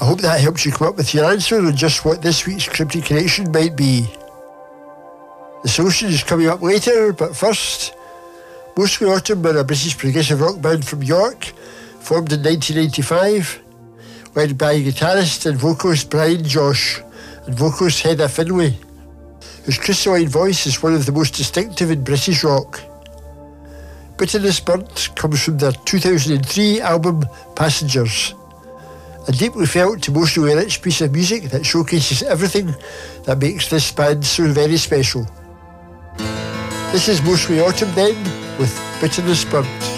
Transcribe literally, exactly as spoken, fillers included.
hope that helps you come up with your answer on just what this week's Cryptic Connection might be. The solution is coming up later, but first, Mostly Autumn are a British progressive rock band from York, formed in nineteen ninety-five, led by guitarist and vocalist Brian Josh and vocalist Heather Finlay, whose crystalline voice is one of the most distinctive in British rock. Bitterness Burnt comes from their two thousand three album Passengers, a deeply felt, emotionally rich piece of music that showcases everything that makes this band so very special. This is Mostly Autumn then, with Bitterness Burnt.